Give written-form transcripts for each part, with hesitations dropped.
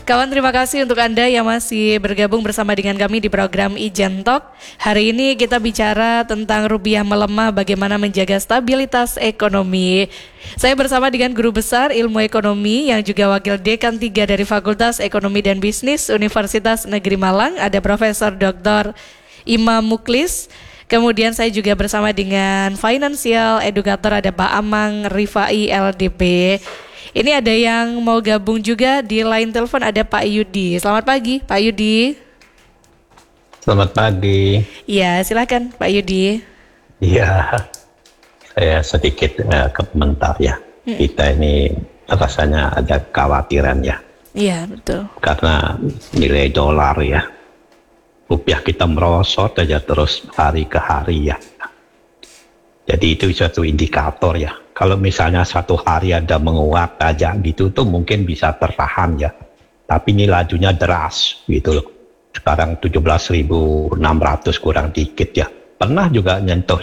Kawan, terima kasih untuk Anda yang masih bergabung bersama dengan kami di program Ijen Talk. Hari ini kita bicara tentang rupiah melemah, bagaimana menjaga stabilitas ekonomi. Saya bersama dengan Guru Besar Ilmu Ekonomi yang juga Wakil Dekan 3 dari Fakultas Ekonomi dan Bisnis Universitas Negeri Malang, ada Profesor Dr. Imam Muklis. Kemudian saya juga bersama dengan Financial Educator, ada Pak Amang Rifai LDP. Ini ada yang mau gabung juga di line telepon, ada Pak Yudi. Selamat pagi Pak Yudi. Selamat pagi. Ya, silakan Pak Yudi. Iya, saya sedikit komentar ya. Kita ini rasanya ada kekhawatiran ya. Iya, betul. Karena nilai dolar ya, rupiah kita merosot aja terus hari ke hari ya. Jadi itu suatu indikator ya. Kalau misalnya satu hari ada menguat aja gitu tuh mungkin bisa tertahan ya. Tapi ini lajunya deras gitu loh. Sekarang 17.600 kurang dikit ya. Pernah juga nyentuh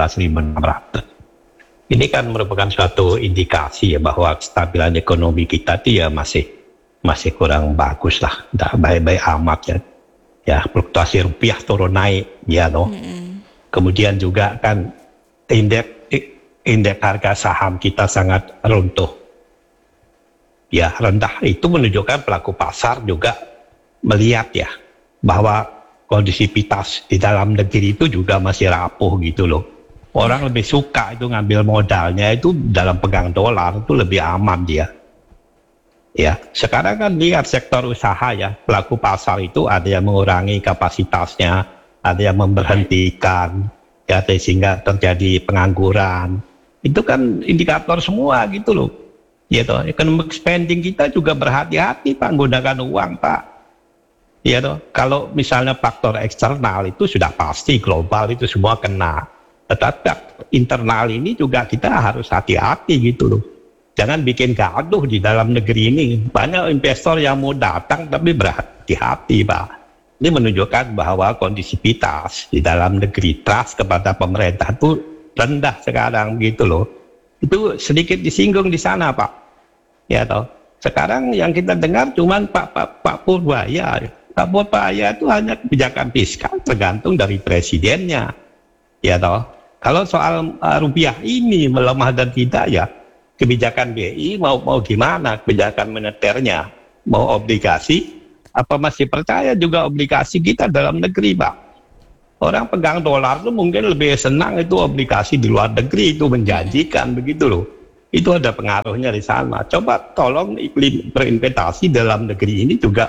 17.600. Ini kan merupakan suatu indikasi ya bahwa kestabilan ekonomi kita tuh ya masih kurang bagus lah. Tidak baik-baik amat ya. Ya, fluktuasi rupiah turun naik ya loh. Kemudian juga kan indeks harga saham kita sangat runtuh. Ya, rendah. Itu menunjukkan pelaku pasar juga melihat ya bahwa kondisivitas di dalam negeri itu juga masih rapuh gitu loh. Orang lebih suka itu ngambil modalnya itu dalam pegang dolar itu lebih aman dia. Ya, sekarang kan lihat sektor usaha ya, pelaku pasar itu ada yang mengurangi kapasitasnya, ada yang memberhentikan, ya sehingga terjadi pengangguran. Itu kan indikator semua gitu loh. Ya toh, economic spending kita juga berhati-hati Pak menggunakan uang Pak. Ya toh, kalau misalnya faktor eksternal itu sudah pasti global itu semua kena. Tetapi internal ini juga kita harus hati-hati gitu loh. Jangan bikin gaduh di dalam negeri ini. Banyak investor yang mau datang tapi berhati-hati Pak. Ini menunjukkan bahwa kondisivitas di dalam negeri, trust kepada pemerintah itu rendah sekarang gitu loh. Itu sedikit disinggung di sana Pak. Ya toh. Sekarang yang kita dengar cuman Pak Purbaya. Pak Purbaya itu hanya kebijakan fiskal tergantung dari presidennya. Ya toh. Kalau soal rupiah ini melemah dan tidak ya, kebijakan BI mau gimana kebijakan moneternya, mau obligasi apa masih percaya juga obligasi kita dalam negeri Pak. Orang pegang dolar itu mungkin lebih senang itu obligasi di luar negeri, itu menjanjikan begitu loh. Itu ada pengaruhnya di sana. Coba tolong iklim berinvestasi dalam negeri ini juga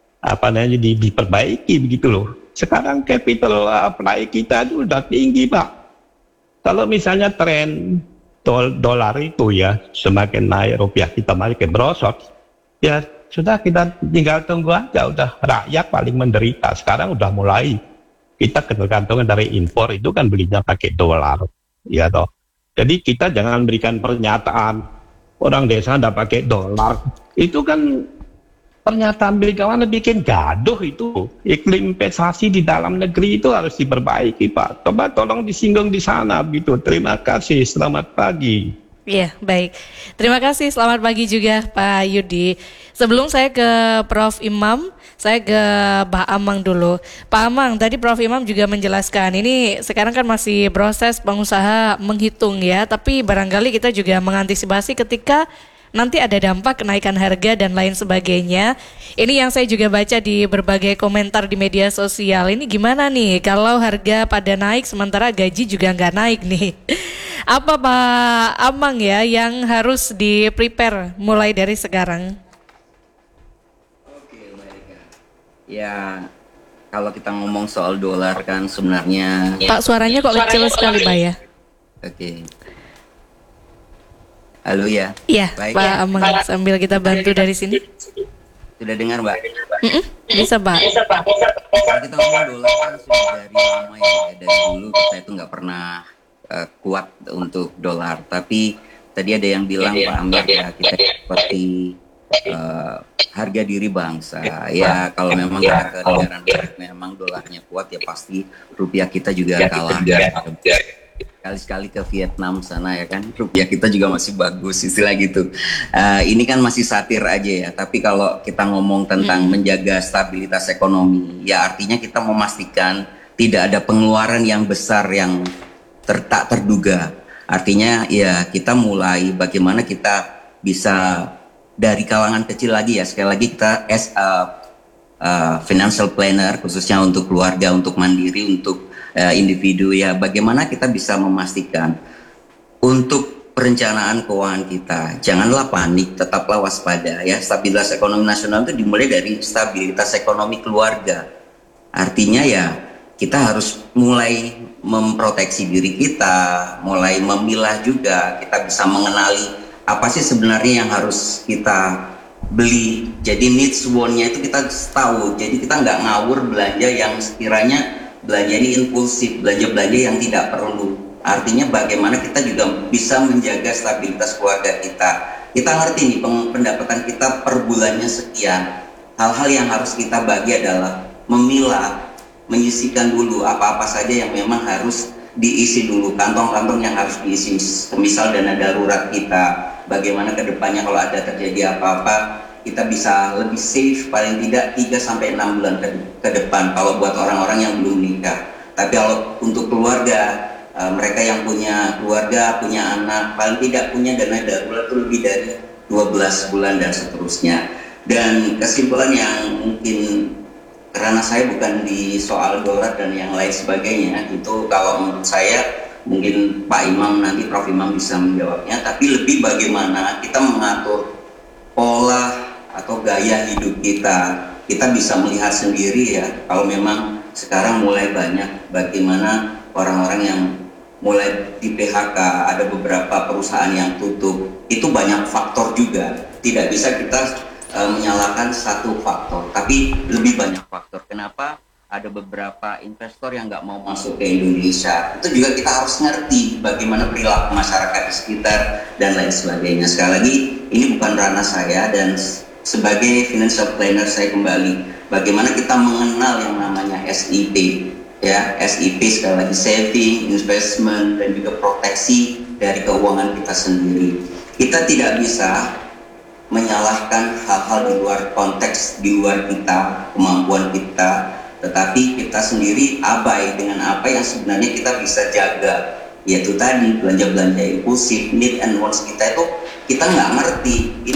diperbaiki begitu loh. Sekarang capital apply kita itu udah tinggi Pak. Kalau misalnya tren dolar itu ya semakin naik, rupiah kita makin merosot, ya sudah kita tinggal tunggu aja. Udah rakyat paling menderita. Sekarang udah mulai kita ketergantungan dari impor itu kan belinya pakai dolar, ya toh. Jadi kita jangan berikan pernyataan orang desa ndak pakai dolar. Itu kan pernyataan bagaimana bikin gaduh itu. Iklim investasi di dalam negeri itu harus diperbaiki Pak. Coba tolong disinggung di sana gitu. Terima kasih. Selamat pagi. Iya, baik. Terima kasih, selamat pagi juga Pak Yudi. Sebelum saya ke Prof. Imam, saya ke Pak Amang dulu. Pak Amang, tadi Prof. Imam juga menjelaskan, ini sekarang kan masih proses pengusaha menghitung ya, tapi barangkali kita juga mengantisipasi ketika nanti ada dampak kenaikan harga dan lain sebagainya. Ini yang saya juga baca di berbagai komentar di media sosial. Ini gimana nih kalau harga pada naik sementara gaji juga nggak naik nih? Apa Pak Amang ya yang harus di-prepare mulai dari sekarang? Oke, baik. Ya, kalau kita ngomong soal dolar kan sebenarnya... Pak, suaranya kok kecil sekali Pak ya? Oke. Halo ya? Iya, baik, Pak ya. Amang, sambil kita bantu dari sini. Sudah dengar Mbak? Bisa Pak. Kalau kita ngomong dolar kan sudah dari lama ya, dari dulu kita itu nggak pernah kuat untuk dolar. Tapi tadi ada yang bilang Pak Amir ya kita seperti harga diri bangsa. Ya kalau memang kita negara memang dolarnya kuat ya pasti rupiah kita juga kalah. Kali-sekali ke Vietnam sana ya kan, rupiah kita juga masih bagus istilah gitu. Ini kan masih satir aja ya, tapi kalau kita ngomong tentang menjaga stabilitas ekonomi, ya artinya kita memastikan tidak ada pengeluaran yang besar yang tak terduga. Artinya ya kita mulai bagaimana kita bisa dari kalangan kecil lagi ya, sekali lagi kita as a financial planner khususnya untuk keluarga, untuk mandiri, untuk individu ya, bagaimana kita bisa memastikan untuk perencanaan keuangan kita, janganlah panik, tetaplah waspada ya. Stabilitas ekonomi nasional itu dimulai dari stabilitas ekonomi keluarga. Artinya ya kita harus mulai memproteksi diri kita, mulai memilah juga, kita bisa mengenali apa sih sebenarnya yang harus kita beli. Jadi needs want-nya itu kita tahu, jadi kita nggak ngawur belanja yang sekiranya belanja ini impulsif, belanja-belanja yang tidak perlu. Artinya bagaimana kita juga bisa menjaga stabilitas keluarga kita. Kita ngerti nih pendapatan kita per bulannya sekian. Hal-hal yang harus kita bagi adalah memilah, menyisihkan dulu apa-apa saja yang memang harus diisi dulu, kantong-kantong yang harus diisi. Misal dana darurat kita, bagaimana ke depannya kalau ada terjadi apa-apa, kita bisa lebih safe paling tidak 3-6 bulan ke depan kalau buat orang-orang yang belum nikah. Tapi kalau untuk keluarga, mereka yang punya keluarga, punya anak, paling tidak punya dana darurat itu lebih dari 12 bulan dan seterusnya. Dan kesimpulan yang mungkin, karena saya bukan di soal dolar dan yang lain sebagainya, itu kalau menurut saya mungkin Pak Imam nanti, Prof Imam bisa menjawabnya, tapi lebih bagaimana kita mengatur pola atau gaya hidup kita. Kita bisa melihat sendiri ya, kalau memang sekarang mulai banyak bagaimana orang-orang yang mulai di PHK, ada beberapa perusahaan yang tutup, itu banyak faktor juga. Tidak bisa kita menyalahkan satu faktor, tapi lebih banyak faktor. Kenapa ada beberapa investor yang nggak mau masuk ke Indonesia? Itu juga kita harus ngerti bagaimana perilaku masyarakat di sekitar dan lain sebagainya. Sekali lagi, ini bukan ranah saya, dan sebagai financial planner saya kembali bagaimana kita mengenal yang namanya SIP ya. SIP sekali lagi saving, investment, dan juga proteksi dari keuangan kita sendiri. Kita tidak bisa menyalahkan hal-hal di luar konteks, di luar kita, kemampuan kita, tetapi kita sendiri abai dengan apa yang sebenarnya kita bisa jaga, yaitu tadi belanja-belanja impulsif, need and wants kita itu kita nggak ngerti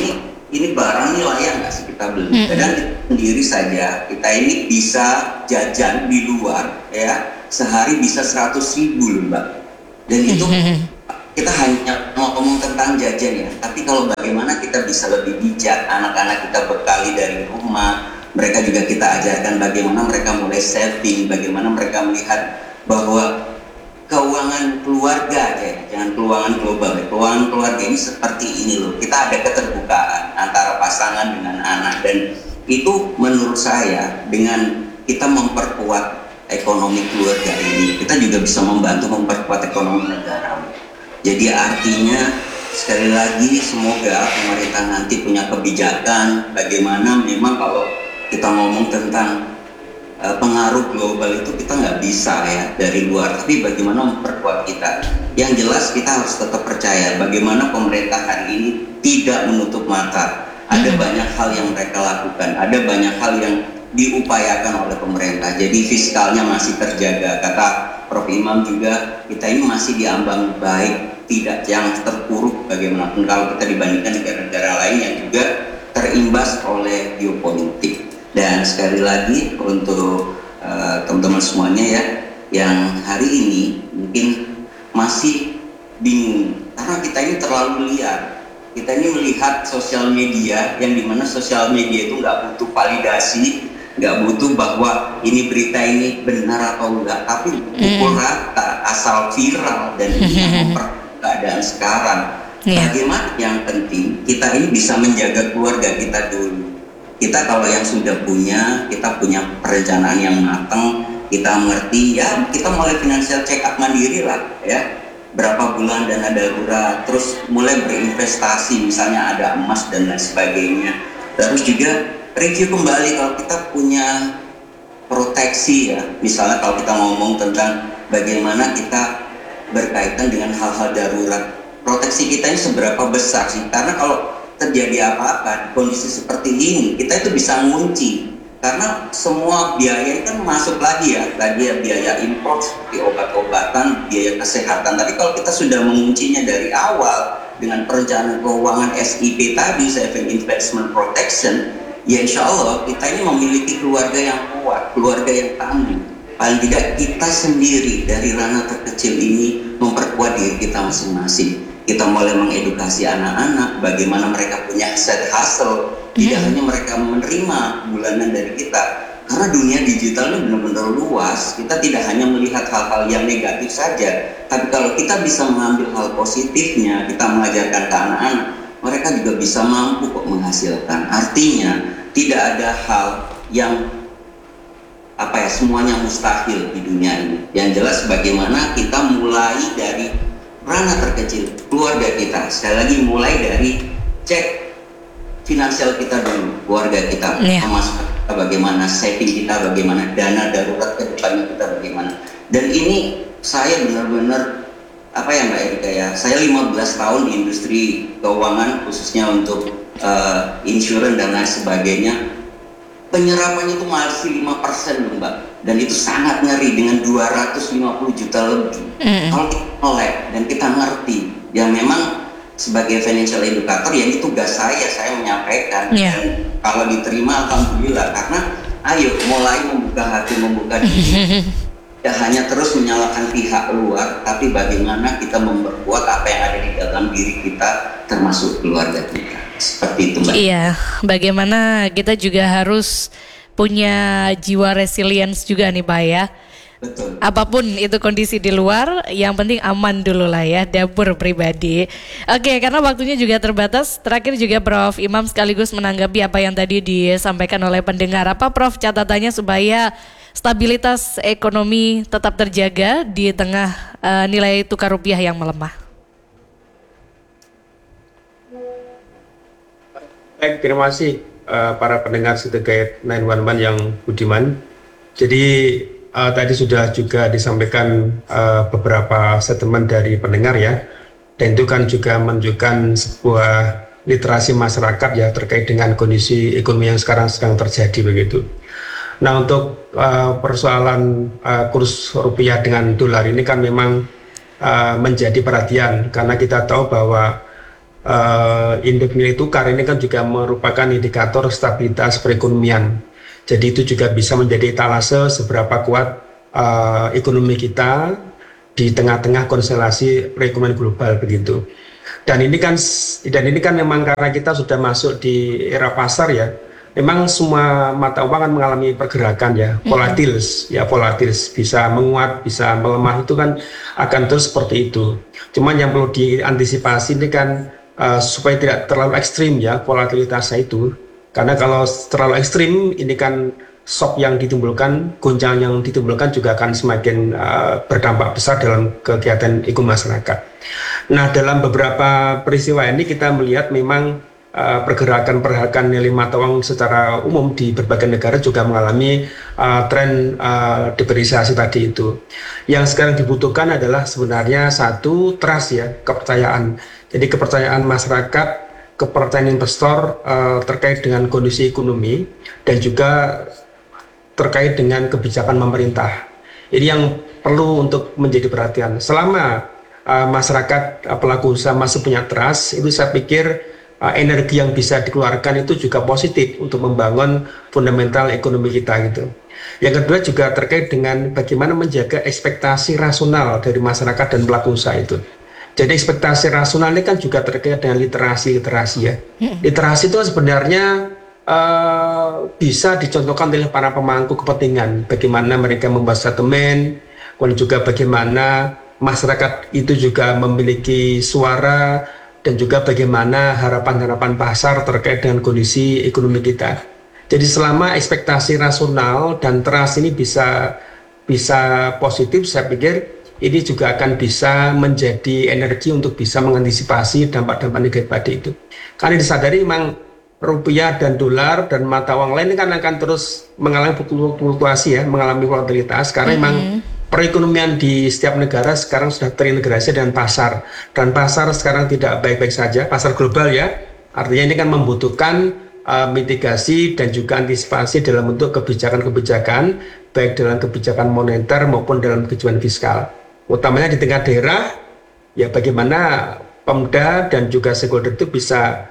ini barang ini layak nggak sih kita beli. Kadang sendiri saja kita ini bisa jajan di luar ya, sehari bisa 100.000 loh Mbak, dan itu kita hanya ngomong tentang jajan ya, tapi kalau bagaimana kita bisa lebih bijak, anak-anak kita bekali dari rumah, mereka juga kita ajarkan bagaimana mereka mulai saving, bagaimana mereka melihat bahwa keuangan keluarga aja, jangan keuangan global. Keuangan keluarga ini seperti ini loh, kita ada keterbukaan antara pasangan dengan anak, dan itu menurut saya dengan kita memperkuat ekonomi keluarga ini, kita juga bisa membantu memperkuat ekonomi negara. Jadi artinya sekali lagi semoga pemerintah nanti punya kebijakan bagaimana memang kalau kita ngomong tentang pengaruh global itu kita nggak bisa ya dari luar, tapi bagaimana memperkuat kita. Yang jelas kita harus tetap percaya bagaimana pemerintah hari ini tidak menutup mata. Ada banyak hal yang mereka lakukan, ada banyak hal yang diupayakan oleh pemerintah. Jadi fiskalnya masih terjaga. Kata Prof Imam juga, kita ini masih diambang baik, tidak yang terpuruk bagaimanapun kalau kita dibandingkan negara-negara lain yang juga terimbas oleh geopolitik. Dan sekali lagi untuk teman-teman semuanya ya, yang hari ini mungkin masih bingung karena kita ini terlalu liar. Kita ini melihat sosial media yang dimana sosial media itu nggak butuh validasi, nggak butuh bahwa ini berita ini benar atau enggak, tapi pukul rata asal viral dan ini yang memperkeruh keadaan sekarang. Bagaimana yang penting kita ini bisa menjaga keluarga kita dulu. Kita kalau yang sudah punya, kita punya perencanaan yang matang, kita mengerti ya, kita mulai financial check up mandiri lah ya, berapa bulan dana darurat, terus mulai berinvestasi, misalnya ada emas dan lain sebagainya. Terus juga review kembali kalau kita punya proteksi ya, misalnya kalau kita ngomong tentang bagaimana kita berkaitan dengan hal-hal darurat. Proteksi kita ini seberapa besar sih? Karena kalau terjadi apa-apa di kondisi seperti ini, kita itu bisa ngunci. Karena semua biaya kan masuk lagi ya, tadi ya biaya impor seperti obat-obatan, biaya kesehatan. Tapi kalau kita sudah menguncinya dari awal dengan perencanaan keuangan SIP tadi, Saving Investment Protection, ya insya Allah kita ini memiliki keluarga yang kuat, keluarga yang tangguh. Paling tidak kita sendiri dari ranah terkecil ini memperkuat diri kita masing-masing. Kita mulai mengedukasi anak-anak bagaimana mereka punya side hustle, tidak hanya mereka menerima bulanan dari kita. Karena dunia digital ini benar-benar luas, kita tidak hanya melihat hal-hal yang negatif saja, tapi kalau kita bisa mengambil hal positifnya, kita mengajarkan ke anak-anak, mereka juga bisa mampu kok menghasilkan. Artinya tidak ada hal yang semuanya mustahil di dunia ini. Yang jelas bagaimana kita mulai dari ranah terkecil keluarga kita. Sekali lagi mulai dari cek finansial kita dulu, keluarga kita, pemasukan kita bagaimana, saving kita bagaimana, dana darurat ke depannya kita bagaimana. Dan ini saya benar-benar Mbak Erika ya, saya 15 tahun di industri keuangan khususnya untuk insurance dan lain sebagainya. Penyerapannya itu masih 5% loh Mbak, dan itu sangat ngeri dengan 250 juta lebih. Kalau kita melek dan kita ngerti, ya memang sebagai financial educator ya ini tugas saya menyampaikan. Dan kalau diterima alhamdulillah, karena ayo mulai membuka hati, membuka diri. Tidak hanya terus menyalahkan pihak luar, tapi bagaimana kita memperkuat apa yang ada di dalam diri kita, termasuk keluarga kita. Seperti itu Mbak. Iya, bagaimana kita juga harus punya jiwa resilience juga nih Pak ya. Betul. Apapun itu kondisi di luar, yang penting aman dulu lah ya, dapur pribadi. Oke, karena waktunya juga terbatas, terakhir juga Prof Imam sekaligus menanggapi apa yang tadi disampaikan oleh pendengar. Apa Prof catatannya supaya stabilitas ekonomi tetap terjaga di tengah nilai tukar rupiah yang melemah? Baik, terima kasih para pendengar Citygate 911 yang budiman. Jadi tadi sudah juga disampaikan beberapa statement dari pendengar ya, dan itu kan juga menunjukkan sebuah literasi masyarakat ya terkait dengan kondisi ekonomi yang sekarang sedang terjadi begitu. Nah untuk persoalan kurs rupiah dengan dolar ini kan memang menjadi perhatian, karena kita tahu bahwa indeks nilai tukar ini kan juga merupakan indikator stabilitas perekonomian. Jadi itu juga bisa menjadi etalase seberapa kuat ekonomi kita di tengah-tengah konstelasi perekonomian global begitu. Dan ini kan memang karena kita sudah masuk di era pasar ya. Memang semua mata uang kan mengalami pergerakan ya, volatilis, bisa menguat, bisa melemah, itu kan akan terus seperti itu. Cuman yang perlu diantisipasi ini kan supaya tidak terlalu ekstrim ya volatilitasnya itu, karena kalau terlalu ekstrim ini kan shock yang ditimbulkan, goncangan yang ditimbulkan juga akan semakin berdampak besar dalam kegiatan ekonomi masyarakat. Nah dalam beberapa peristiwa ini kita melihat memang pergerakan nilai mata uang secara umum di berbagai negara juga mengalami tren depresiasi tadi itu. Yang sekarang dibutuhkan adalah sebenarnya satu trust ya, kepercayaan. Jadi kepercayaan masyarakat, kepercayaan investor terkait dengan kondisi ekonomi dan juga terkait dengan kebijakan pemerintah. Ini yang perlu untuk menjadi perhatian. Selama masyarakat pelaku usaha masih punya trust, itu saya pikir energi yang bisa dikeluarkan itu juga positif untuk membangun fundamental ekonomi kita gitu. Yang kedua juga terkait dengan bagaimana menjaga ekspektasi rasional dari masyarakat dan pelaku usaha itu. Jadi ekspektasi rasional ini kan juga terkait dengan literasi ya. Literasi itu sebenarnya bisa dicontohkan oleh para pemangku kepentingan. Bagaimana mereka membuat statement, kemudian juga bagaimana masyarakat itu juga memiliki suara, dan juga bagaimana harapan-harapan pasar terkait dengan kondisi ekonomi kita. Jadi selama ekspektasi rasional dan trust ini bisa positif, saya pikir ini juga akan bisa menjadi energi untuk bisa mengantisipasi dampak-dampak negatif tadi itu. Karena disadari memang rupiah dan dolar dan mata uang lain ini kan akan terus mengalami fluktuasi ya, mengalami volatilitas karena memang perekonomian di setiap negara sekarang sudah terintegrasi dengan pasar, dan pasar sekarang tidak baik-baik saja, pasar global ya. Artinya ini kan membutuhkan mitigasi dan juga antisipasi dalam bentuk kebijakan-kebijakan, baik dalam kebijakan moneter maupun dalam kebijakan fiskal. Utamanya di tingkat daerah, ya bagaimana Pemda dan juga stakeholder itu bisa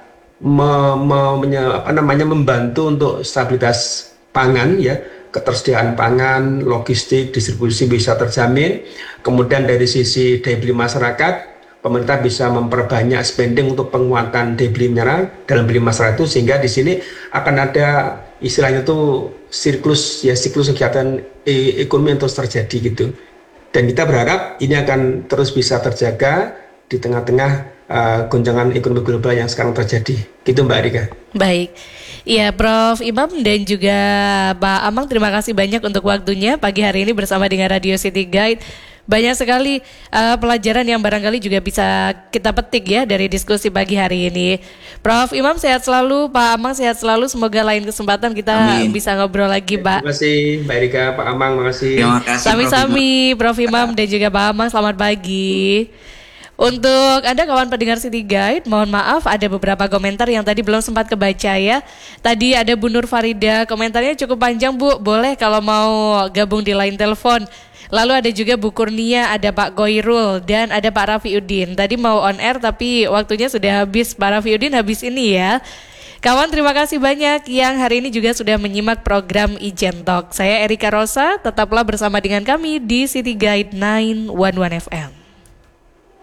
membantu untuk stabilitas pangan ya, ketersediaan pangan, logistik, distribusi bisa terjamin. Kemudian dari sisi daya beli masyarakat, pemerintah bisa memperbanyak spending untuk penguatan daya beli dalam beli masyarakat itu, sehingga di sini akan ada istilahnya itu siklus kegiatan ekonomi yang terus terjadi gitu. Dan kita berharap ini akan terus bisa terjaga di tengah-tengah goncangan ekonomi global yang sekarang terjadi. Gitu Mbak Rika. Baik. Ya, Prof. Imam dan juga Pak Amang, terima kasih banyak untuk waktunya pagi hari ini bersama dengan Radio City Guide. Banyak sekali pelajaran yang barangkali juga bisa kita petik ya dari diskusi pagi hari ini. Prof. Imam sehat selalu, Pak Amang sehat selalu. Semoga lain kesempatan kita bisa ngobrol lagi, Pak. Terima kasih Mbak Rika, Pak Amang, makasih. Terima kasih. Sami-sami, Prof. Imam dan juga Pak Amang, selamat pagi. Untuk Anda kawan pendengar City Guide, mohon maaf ada beberapa komentar yang tadi belum sempat kebaca ya. Tadi ada Bu Nur Farida, komentarnya cukup panjang Bu, boleh kalau mau gabung di line telepon. Lalu ada juga Bu Kurnia, ada Pak Goirul, dan ada Pak Rafiuddin. Tadi mau on air tapi waktunya sudah habis, Pak Rafiuddin habis ini ya. Kawan, terima kasih banyak yang hari ini juga sudah menyimak program Ijen Talk. Saya Erika Rosa, tetaplah bersama dengan kami di City Guide 911 FM.